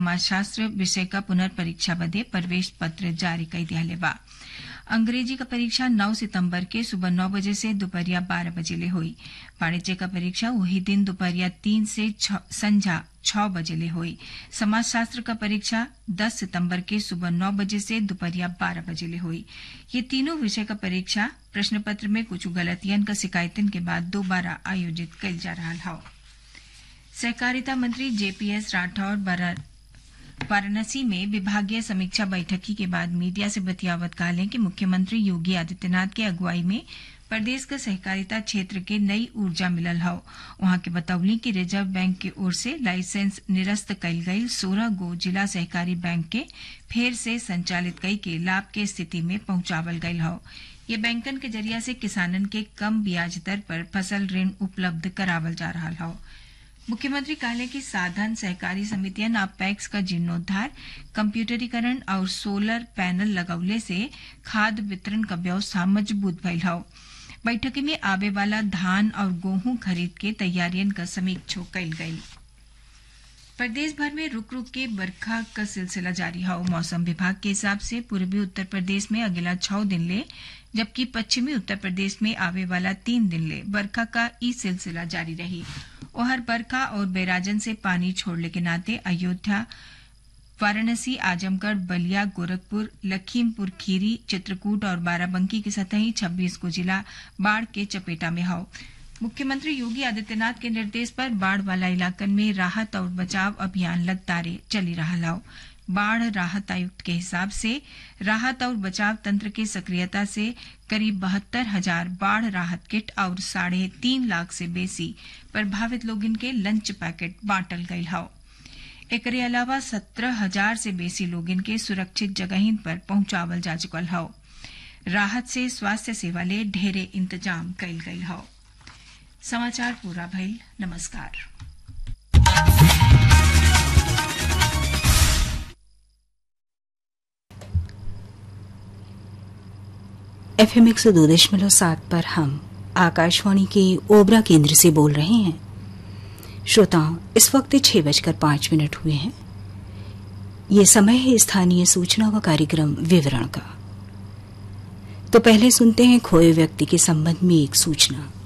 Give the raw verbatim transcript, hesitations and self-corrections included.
समाजशास्त्र विषय का पुनर्परीक्षा बदे प्रवेश पत्र जारी कर दिया बा। अंग्रेजी का परीक्षा नौ सितंबर के सुबह नौ बजे से दोपहरिया बारह बजे ले हुई। वाणिज्य का परीक्षा वही दिन दोपहरिया तीन से संझा छह बजे ले हुई। समाजशास्त्र का परीक्षा दस सितंबर के सुबह नौ बजे से दोपहरिया बारह बजे ले हुई। ये तीनों विषय का परीक्षा प्रश्न पत्र में कुछ गलतियन का शिकायतन के बाद दोबारा आयोजित कल जा रहा है। सहकारिता मंत्री जेपीएस राठौर वाराणसी में विभागीय समीक्षा बैठकी के बाद मीडिया से बतियावत कहले कि मुख्यमंत्री योगी आदित्यनाथ के अगुवाई में प्रदेश के सहकारिता क्षेत्र के नई ऊर्जा मिलल हौ। वहां के बतौली कि रिजर्व बैंक की ओर से लाइसेंस निरस्त कयल गई सोलह गो जिला सहकारी बैंक के फेर से संचालित कई के लाभ के स्थिति में पहुंचावल गयल हौ। ये बैंकन के जरिया से किसानन के कम ब्याज दर पर फसल ऋण उपलब्ध करावल जा रहा हौ। मुख्यमंत्री कहले कि साधन सहकारी समितियन अब पैक्स का जीर्णोद्धार, कंप्यूटरीकरण और सोलर पैनल लगौले से खाद वितरण का व्यवस्था मजबूत भइल हौ। बैठक में आवे वाला धान और गेहूं खरीद के तैयारियन का समीक्षा कइल गई। प्रदेश भर में रुक रुक के बरखा का सिलसिला जारी है। मौसम विभाग के हिसाब से पूर्वी उत्तर प्रदेश में अगला छह दिन ले, जबकि पश्चिमी उत्तर प्रदेश में आवे वाला तीन दिन ले बरखा का ई सिलसिला जारी रही। ओहर बरखा और बैराजन से पानी छोड़ने के नाते अयोध्या, वाराणसी, आजमगढ़, बलिया, गोरखपुर, लखीमपुर खीरी, चित्रकूट और बाराबंकी के सतही छब्बीस को जिला बाढ़ के चपेटा में है। मुख्यमंत्री योगी आदित्यनाथ के निर्देश पर बाढ़ वाला इलाकन में राहत और बचाव अभियान लगातार चली रहा है। बाढ़ राहत आयुक्त के हिसाब से राहत और बचाव तंत्र की सक्रियता से करीब बहत्तर हजार बाढ़ राहत किट और साढ़े तीन लाख से बेसी प्रभावित लोगन के लंच पैकेट बांटल गयल है। एकरे अलावा सत्रह हजार से बेसी लोगन के सुरक्षित जगहिन पर पहुंचावल जा चुकल है। राहत से स्वास्थ्य सेवा ले ढेरे इंतजाम कयल गयल है। समाचार पूरा भइल। नमस्कार। एफएम एक सौ दो दशमलव सात पर हम आकाशवाणी के ओबरा केंद्र से बोल रहे हैं। श्रोताओं, इस वक्त छह बजकर पांच मिनट हुए हैं। ये समय है स्थानीय सूचना व कार्यक्रम विवरण का। तो पहले सुनते हैं खोए व्यक्ति के संबंध में एक सूचना।